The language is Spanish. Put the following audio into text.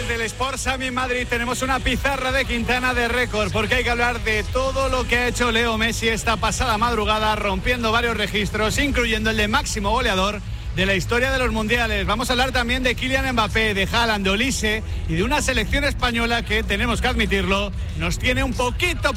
desde el Sport Sami Madrid tenemos una pizarra de Quintana de récord, porque hay que hablar de todo lo que ha hecho Leo Messi esta pasada madrugada, rompiendo varios registros, incluyendo el de máximo goleador de la historia de los mundiales. Vamos a hablar también de Kylian Mbappé, de Haaland, de Olise y de una selección española que, tenemos que admitirlo, nos tiene un poquito